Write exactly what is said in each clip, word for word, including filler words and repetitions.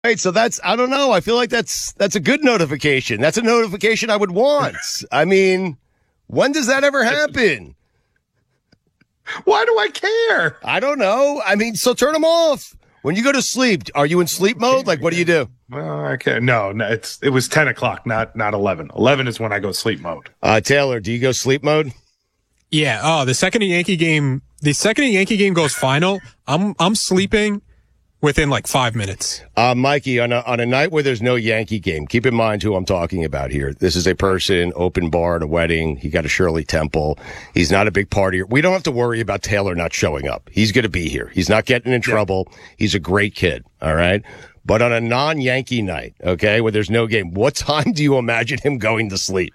Right, so that's, I don't know. I feel like that's that's a good notification. That's a notification I would want. I mean, when does that ever happen? Why do I care? I don't know. I mean, so turn them off. When you go to sleep, are you in sleep mode? Like, what do you do? Well, I can't. No, no, it's it was ten o'clock, not not eleven. Eleven is when I go sleep mode. Uh, Taylor, do you go sleep mode? Yeah. Oh, the second a Yankee game, the second a Yankee game goes final, I'm I'm sleeping within like five minutes. Uh, Mikey, on a, on a night where there's no Yankee game, keep in mind who I'm talking about here. This is a person, open bar at a wedding. He got a Shirley Temple. He's not a big partier. We don't have to worry about Taylor not showing up. He's going to be here. He's not getting in trouble. Yeah. He's a great kid. All right. But on a non-Yankee night, okay, where there's no game, what time do you imagine him going to sleep?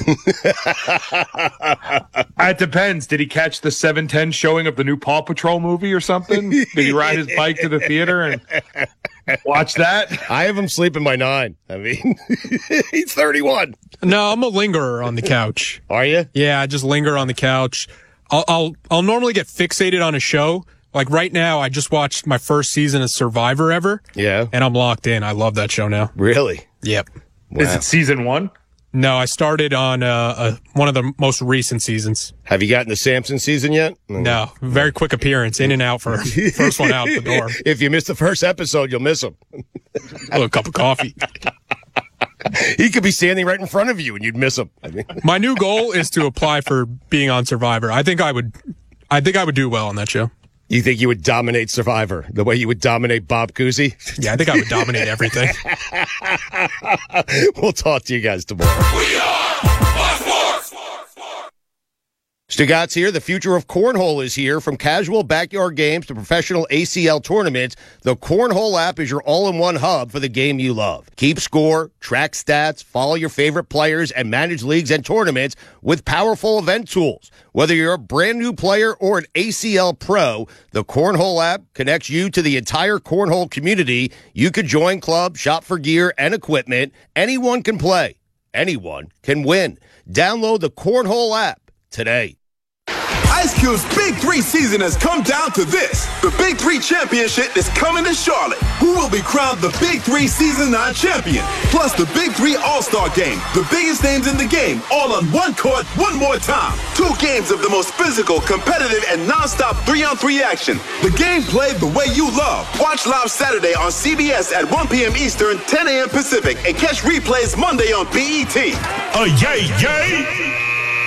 It depends. Did he catch the seven ten showing of the new Paw Patrol movie or something? Did he ride his bike to the theater and watch that? I have him sleeping by nine. I mean, he's thirty-one. No, I'm a lingerer on the couch. Are you? Yeah, I just linger on the couch. I'll I'll, I'll normally get fixated on a show. Like right now, I just watched my first season of Survivor ever. Yeah. And I'm locked in. I love that show now. Really? Yep. Wow. Is it season one? No, I started on uh, uh, one of the most recent seasons. Have you gotten the Samson season yet? No. Very quick appearance, in and out for first one out the door. If you miss the first episode, you'll miss him. A little cup of coffee. He could be standing right in front of you and you'd miss him. I mean. My new goal is to apply for being on Survivor. I think I would, I think I would do well on that show. You think you would dominate Survivor the way you would dominate Bob Cousy? Yeah, I think I would dominate everything. We'll talk to you guys tomorrow. We are Fox Sports! Stugatz here. The future of cornhole is here. From casual backyard games to professional A C L tournaments, the Cornhole app is your all-in-one hub for the game you love. Keep score, track stats, follow your favorite players, and manage leagues and tournaments with powerful event tools. Whether you're a brand new player or an A C L pro, the Cornhole app connects you to the entire cornhole community. You could join clubs, shop for gear and equipment. Anyone can play. Anyone can win. Download the Cornhole app today. Ice Cube's Big Three season has come down to this. The Big Three Championship is coming to Charlotte. Who will be crowned the Big Three Season nine champion? Plus the Big Three All-Star Game. The biggest names in the game, all on one court, one more time. Two games of the most physical, competitive, and non-stop three-on-three action. The game played the way you love. Watch live Saturday on C B S at one p.m. Eastern, ten a.m. Pacific, and catch replays Monday on B E T. Uh, yay, yay!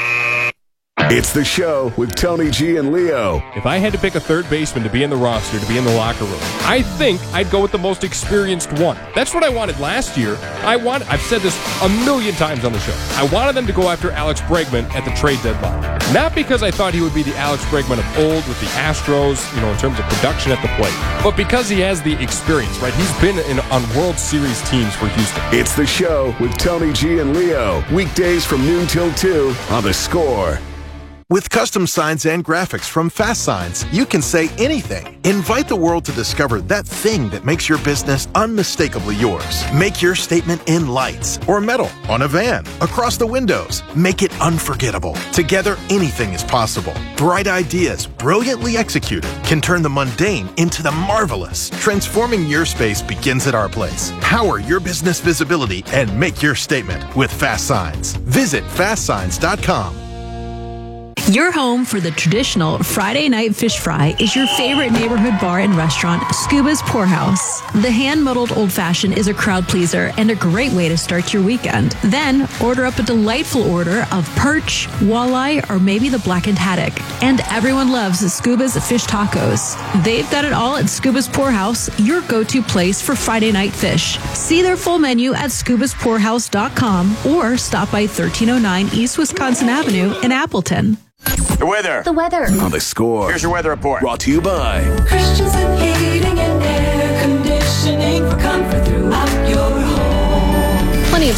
It's the show with Tony G and Leo. If I had to pick a third baseman to be in the roster, to be in the locker room, I think I'd go with the most experienced one. That's what I wanted last year. I want, I've said this a million times on the show. I wanted them to go after Alex Bregman at the trade deadline. Not because I thought he would be the Alex Bregman of old with the Astros, you know, in terms of production at the plate, but because he has the experience, right? He's been in, on World Series teams for Houston. It's the show with Tony G and Leo. Weekdays from noon till two on The Score. With custom signs and graphics from Fast Signs, you can say anything. Invite the world to discover that thing that makes your business unmistakably yours. Make your statement in lights or metal, on a van, across the windows. Make it unforgettable. Together, anything is possible. Bright ideas, brilliantly executed, can turn the mundane into the marvelous. Transforming your space begins at our place. Power your business visibility and make your statement with Fast Signs. Visit fast signs dot com. Your home for the traditional Friday night fish fry is your favorite neighborhood bar and restaurant, Scuba's Poorhouse. The hand-muddled old-fashioned is a crowd pleaser and a great way to start your weekend. Then, order up a delightful order of perch, walleye, or maybe the blackened haddock. And everyone loves Scuba's fish tacos. They've got it all at Scuba's Poorhouse, your go-to place for Friday night fish. See their full menu at scubas poorhouse dot com or stop by thirteen oh nine East Wisconsin Avenue in Appleton. The weather. The weather. On The Score. Here's your weather report. Brought to you by Christensen Heating and Air Conditioning for comfort throughout your home. Plenty of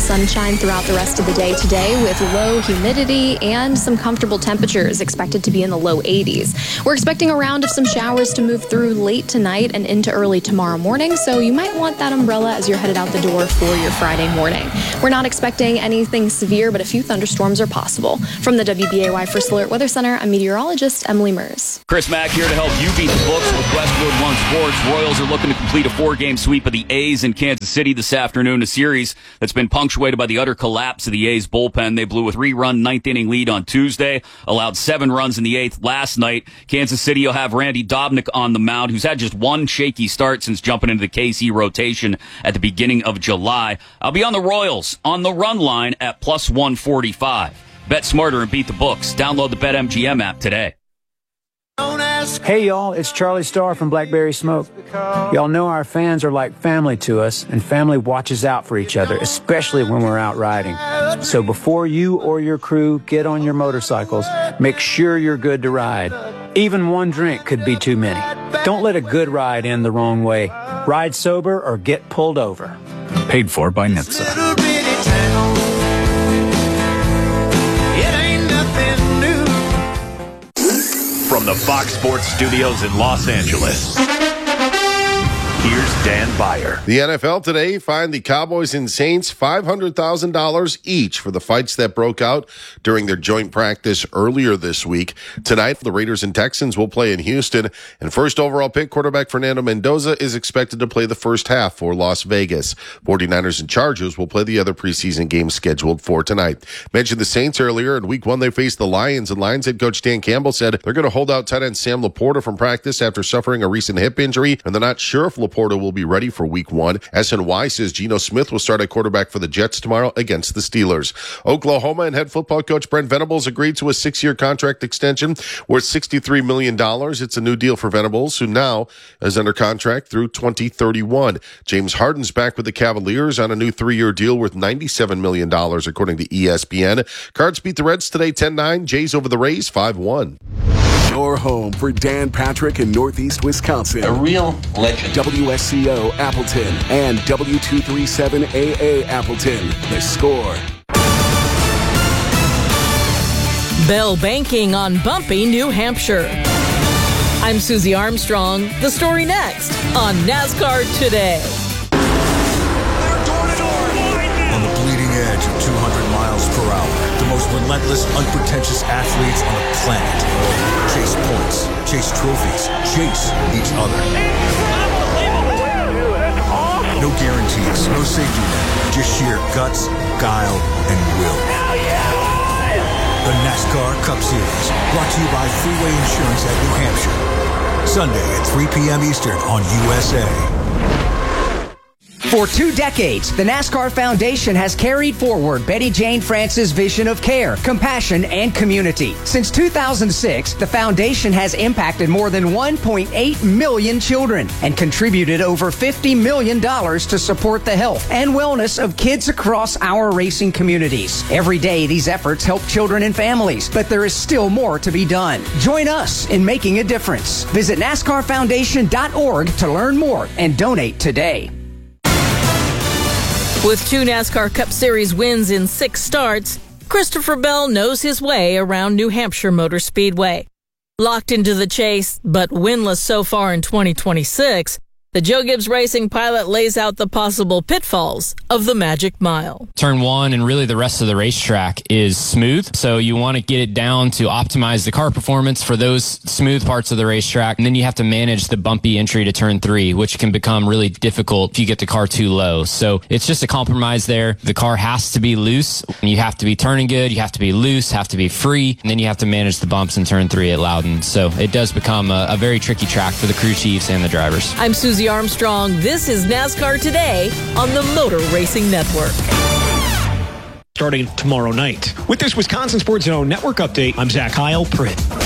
sunshine throughout the rest of the day today with low humidity and some comfortable temperatures expected to be in the low eighties. We're expecting a round of some showers to move through late tonight and into early tomorrow morning, so you might want that umbrella as you're headed out the door for your Friday morning. We're not expecting anything severe, but a few thunderstorms are possible. From the W B A Y First Alert Weather Center, I'm meteorologist Emily Mers. Chris Mack here to help you beat the books with Westwood One Sports. Royals are looking to complete a four-game sweep of the A's in Kansas City this afternoon, a series that's been punctuated by the utter collapse of the A's bullpen. They blew a three-run ninth-inning lead on Tuesday, allowed seven runs in the eighth last night. Kansas City will have Randy Dobnak on the mound, who's had just one shaky start since jumping into the K C rotation at the beginning of July. I'll be on the Royals on the run line at plus one forty-five. Bet smarter and beat the books. Download the BetMGM app today. Hey y'all, it's Charlie Starr from Blackberry Smoke. Y'all know our fans are like family to us, and family watches out for each other, especially when we're out riding. So before you or your crew get on your motorcycles, make sure you're good to ride. Even one drink could be too many. Don't let a good ride end the wrong way. Ride sober or get pulled over. Paid for by N H T S A. From the Fox Sports Studios in Los Angeles, here's Dan Beyer. The N F L today fined the Cowboys and Saints five hundred thousand dollars each for the fights that broke out during their joint practice earlier this week. Tonight, the Raiders and Texans will play in Houston, and first overall pick quarterback Fernando Mendoza is expected to play the first half for Las Vegas. forty-niners and Chargers will play the other preseason games scheduled for tonight. Mentioned the Saints earlier. In week one, they faced the Lions, and Lions head coach Dan Campbell said they're going to hold out tight end Sam Laporta from practice after suffering a recent hip injury, and they're not sure if Laporta will be ready for week one. S N Y says Geno Smith will start at quarterback for the Jets tomorrow against the Steelers. Oklahoma and head football coach Brent Venables agreed to a six-year contract extension worth sixty-three million dollars. It's a new deal for Venables, who now is under contract through twenty thirty-one. James Harden's back with the Cavaliers on a new three-year deal worth ninety-seven million dollars, according to E S P N. Cards beat the Reds today ten nine. Jays over the Rays five one. Your home for Dan Patrick in Northeast Wisconsin. A real legend. W S C O Appleton and W two thirty-seven A A Appleton. The Score. Bell Banking on Bumpy, New Hampshire. I'm Susie Armstrong. The story next on NASCAR Today. On the bleeding edge of two hundred miles per hour, the most relentless, unpretentious athletes on the planet. Chase points, chase trophies, chase each other. No guarantees, no safety net, just sheer guts, guile, and will. The NASCAR Cup Series, brought to you by Freeway Insurance at New Hampshire. Sunday at three p.m. Eastern on U S A. For two decades, the NASCAR Foundation has carried forward Betty Jane France's vision of care, compassion, and community. Since two thousand six, the foundation has impacted more than one point eight million children and contributed over fifty million dollars to support the health and wellness of kids across our racing communities. Every day, these efforts help children and families, but there is still more to be done. Join us in making a difference. Visit NASCAR Foundation dot org to learn more and donate today. With two NASCAR Cup Series wins in six starts, Christopher Bell knows his way around New Hampshire Motor Speedway. Locked into the chase, but winless so far in twenty twenty-six, the Joe Gibbs Racing pilot lays out the possible pitfalls of the Magic Mile. Turn one and really the rest of the racetrack is smooth, so you want to get it down to optimize the car performance for those smooth parts of the racetrack, and then you have to manage the bumpy entry to turn three, which can become really difficult if you get the car too low. So it's just a compromise there. The car has to be loose. You have to be turning good, you have to be loose, have to be free, and then you have to manage the bumps in turn three at Loudon. So it does become a, a very tricky track for the crew chiefs and the drivers. I'm Susie Armstrong. This is NASCAR Today on the Motor Racing Network. Starting tomorrow night. With this Wisconsin Sports Zone Network update, I'm Zach Heil, Pritt.